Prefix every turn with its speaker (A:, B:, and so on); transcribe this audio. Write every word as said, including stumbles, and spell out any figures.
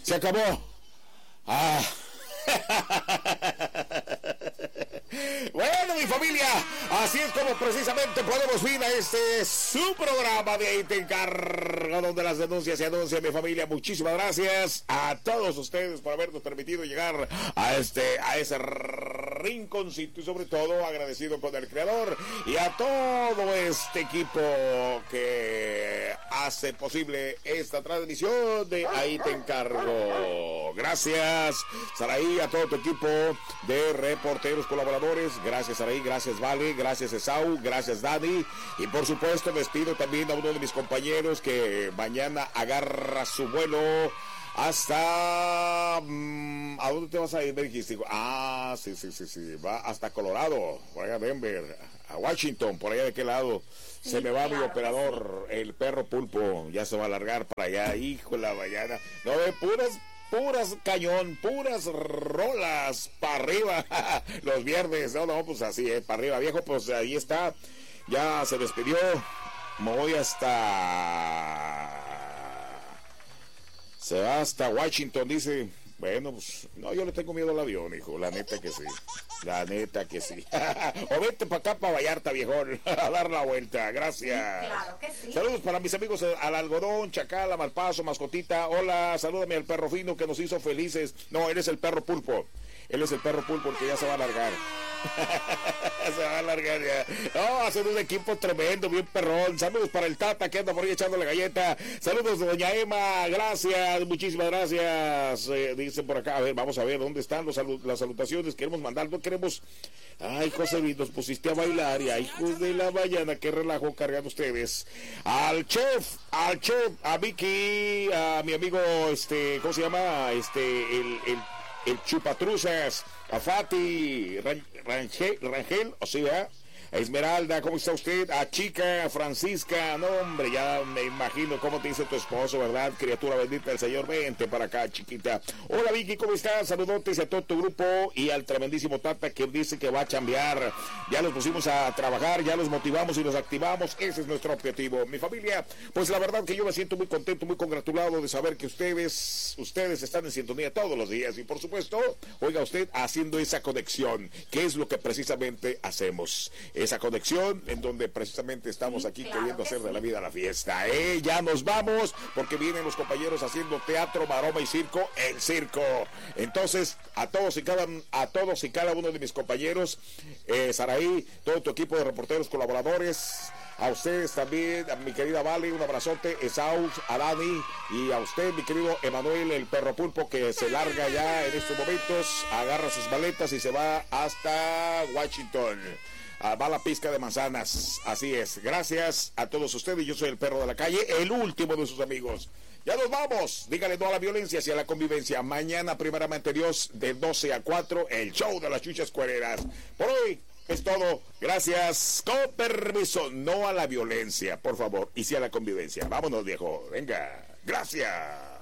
A: Se acabó. Ah. Bueno, mi familia, así es como precisamente ponemos fin a este su programa de Ahí Te Encargo, donde las denuncias se anuncian. Mi familia, muchísimas gracias a todos ustedes por habernos permitido llegar a este a ese rinconcito, y sobre todo agradecido con el creador y a todo este equipo que hace posible esta transmisión de Ahí Te Encargo. Gracias, Saraí, a todo tu equipo de reporteros colaboradores. Gracias, Saraí, gracias, Vale, gracias, Esau, gracias, Dani. Y por supuesto, despido también a uno de mis compañeros que mañana agarra su vuelo hasta... Mmm, ¿a dónde te vas a ir? Me dijiste. Ah, sí, sí, sí, sí. Va hasta Colorado, por allá a Denver, a Washington, por allá de qué lado. Sí, se me va claro, mi operador, sí. El perro pulpo, ya se va a largar para allá. Hijo de la mañana. No, ve puras... puras cañón, puras rolas para arriba los viernes. No, no, pues así, eh, para arriba, viejo, pues ahí está. Ya se despidió. Me voy hasta... Se va hasta Washington, dice. Bueno, pues, no, yo le tengo miedo al avión, hijo, la neta que sí. La neta que sí. O vete para acá, para Vallarta, viejón, a dar la vuelta. Gracias. Sí, claro que sí. Saludos para mis amigos al algodón, Chacal, a Malpaso, Mascotita. Hola, salúdame al perro fino que nos hizo felices. No, él es el perro pulpo. Él es el perro pulpo, el que ya se va a alargar. Se va a alargar ya. No, hacen un equipo tremendo, bien perrón. Saludos para el Tata que anda por ahí echando la galleta. Saludos de doña Emma, gracias, muchísimas gracias. Eh, dicen por acá, a ver, vamos a ver dónde están los salu las salutaciones. Queremos mandar, no queremos. Ay, José Luis, nos pusiste a bailar. Y ay, hijos de la mañana, qué relajo cargan ustedes. Al chef, al chef, a Vicky, a mi amigo, este, ¿cómo se llama? Este, el, el el Chupatruzas, a Fati, Rangel, Rangel, o sea, a Esmeralda, ¿cómo está usted? A Chica, a Francisca, no hombre, ya me imagino cómo te dice tu esposo, ¿verdad? Criatura bendita del Señor, vente para acá, chiquita. Hola Vicky, ¿cómo estás? Saludotes a todo tu grupo y al tremendísimo Tata que dice que va a chambear. Ya los pusimos a trabajar, ya los motivamos y los activamos, ese es nuestro objetivo. Mi familia, pues la verdad que yo me siento muy contento, muy congratulado de saber que ustedes, ustedes están en sintonía todos los días y por supuesto, oiga usted, haciendo esa conexión, que es lo que precisamente hacemos. Esa conexión en donde precisamente estamos aquí, sí, claro, queriendo hacer sí. de la vida la fiesta, ¿eh? Ya nos vamos porque vienen los compañeros haciendo teatro, maroma y circo, el circo. Entonces, a todos y cada a todos y cada uno de mis compañeros, eh, Saraí, todo tu equipo de reporteros colaboradores, a ustedes también, a mi querida Vale, un abrazote, Esau, a Dani y a usted, mi querido Emanuel, el perro pulpo, que se larga ya en estos momentos, agarra sus maletas y se va hasta Washington. Va la pizca de manzanas, así es. Gracias a todos ustedes. Yo soy el perro de la calle, el último de sus amigos. Ya nos vamos. Dígale no a la violencia, hacia la convivencia. Mañana, primeramente Dios, de doce a cuatro, el show de las chuchas cuereras. Por hoy es todo. Gracias. Con permiso, no a la violencia, por favor. Y sí a la convivencia. Vámonos, viejo. Venga. Gracias.